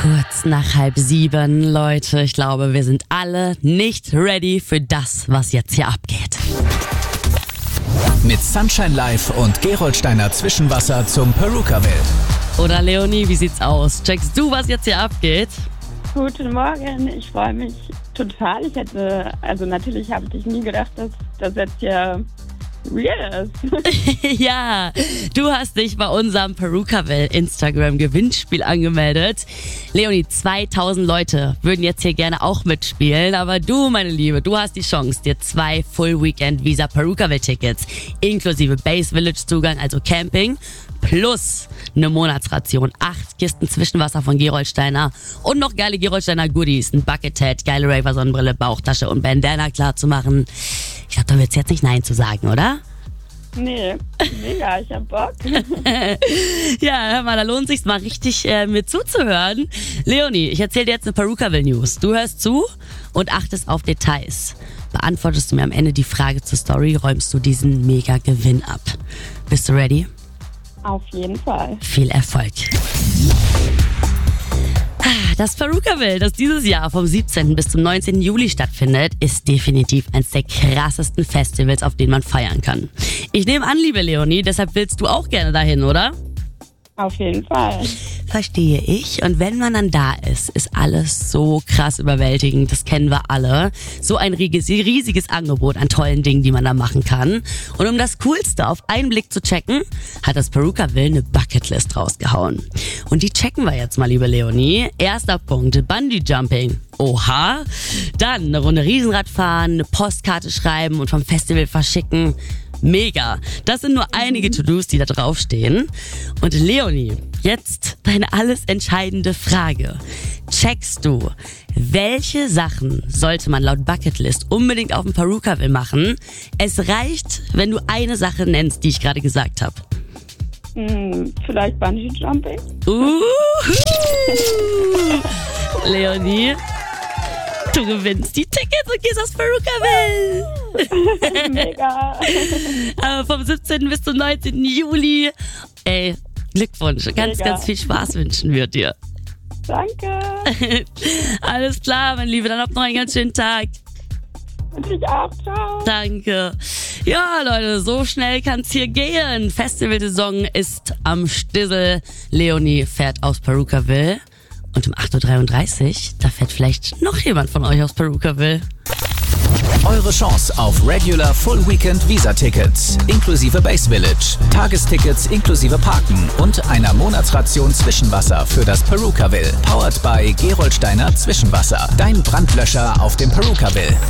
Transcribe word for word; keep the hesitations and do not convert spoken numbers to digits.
Kurz nach halb sieben, Leute. Ich glaube, wir sind alle nicht ready für das, was jetzt hier abgeht. Mit Sunshine Live und Gerolsteiner Zwischenwasser zum Perukaville. Oder Leonie, wie sieht's aus? Checkst du, was jetzt hier abgeht? Guten Morgen, ich freue mich total. Ich hätte, also natürlich habe ich nie gedacht, dass das jetzt hier real ist. Ja, du hast dich bei unserem Perukaville Instagram Gewinnspiel angemeldet. Leonie, zweitausend Leute würden jetzt hier gerne auch mitspielen, aber du, meine Liebe, du hast die Chance, dir zwei Full Weekend Visa Perukaville Tickets inklusive Base Village Zugang, also Camping, plus eine Monatsration, acht Kisten Zwischenwasser von Gerolsteiner und noch geile Gerolsteiner Goodies, ein Buckethead, geile Raver Sonnenbrille, Bauchtasche und Bandana klar zu machen. Ich glaube, da wird's jetzt nicht Nein zu sagen, oder? Nee, mega, ich hab Bock. Ja, hör mal, da lohnt sich's mal richtig äh, mir zuzuhören. Leonie, ich erzähle dir jetzt eine Perukaville News. Du hörst zu und achtest auf Details. Beantwortest du mir am Ende die Frage zur Story, räumst du diesen mega Gewinn ab. Bist du ready? Auf jeden Fall. Viel Erfolg. Das Perukaville, das dieses Jahr vom siebzehnten bis zum neunzehnten Juli stattfindet, ist definitiv eines der krassesten Festivals, auf denen man feiern kann. Ich nehme an, liebe Leonie, deshalb willst du auch gerne dahin, oder? Auf jeden Fall. Verstehe ich. Und wenn man dann da ist, ist alles so krass überwältigend. Das kennen wir alle. So ein riesiges Angebot an tollen Dingen, die man da machen kann. Und um das Coolste auf einen Blick zu checken, hat das Perukaville eine Bucketlist rausgehauen. Und die checken wir jetzt mal, liebe Leonie. Erster Punkt, Bungee Jumping. Oha. Dann eine Runde Riesenrad fahren, eine Postkarte schreiben und vom Festival verschicken. Mega. Das sind nur einige To-Dos, die da draufstehen. Und Leonie, jetzt deine alles entscheidende Frage. Checkst du, welche Sachen sollte man laut Bucketlist unbedingt auf dem Perukaville machen? Es reicht, wenn du eine Sache nennst, die ich gerade gesagt habe. Hm, vielleicht Bungee Jumping? Uh, Leonie, du gewinnst die Tickets und gehst aufs Perukaville. Mega. Aber vom siebzehnten bis zum neunzehnten Juli. Ey, Glückwunsch. Ganz, Mega. ganz viel Spaß wünschen wir dir. Danke. Alles klar, mein Liebe. Dann habt noch einen ganz schönen Tag. Und ich auch. Ciao. Danke. Ja, Leute, so schnell kann's hier gehen. Festivalsaison ist am Stissel. Leonie fährt aus Perukaville. Und um acht Uhr dreiunddreißig, da fährt vielleicht noch jemand von euch aus Perukaville. Eure Chance auf Regular Full Weekend Visa Tickets inklusive Base Village, Tagestickets inklusive Parken und einer Monatsration Zwischenwasser für das Perukaville. Powered by Gerolsteiner Zwischenwasser. Dein Brandlöscher auf dem Perukaville.